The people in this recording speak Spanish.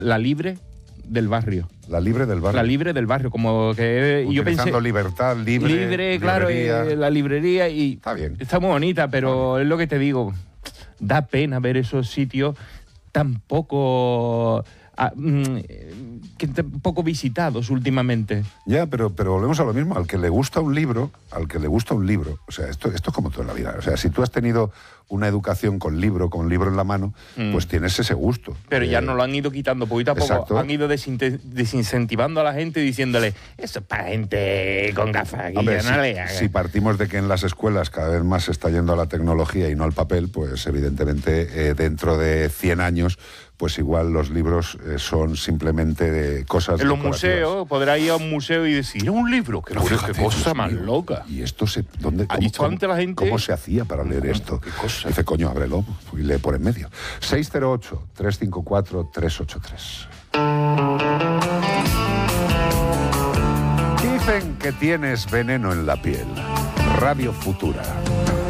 La libre del barrio. La libre del barrio. La libre del barrio, como que yo pensé... Utilizando libertad, libre, claro, librería. la librería y... Está bien. Está muy bonita, pero es lo que te digo, da pena ver esos sitios tan poco... poco visitados últimamente. Ya, pero volvemos a lo mismo. Al que le gusta un libro, o sea, esto es como todo en la vida. O sea, si tú has tenido una educación con libro en la mano, pues tienes ese gusto. Pero ya no lo han ido quitando poquito a poco. Exacto. Han ido desincentivando a la gente diciéndole, eso es para gente con gafas. Hombre, si partimos de que en las escuelas cada vez más se está yendo a la tecnología y no al papel, pues evidentemente dentro de 100 años, pues igual los libros son simplemente cosas en los decorativas. museos, podrá ir a un museo y decir, es un libro, qué cosa más loca. Y esto ¿cómo se hacía para leer esto? ¿Qué cosa? Dice, coño, ábrelo y lee por en medio. 608-354-383. Dicen que tienes veneno en la piel. Radio Futura.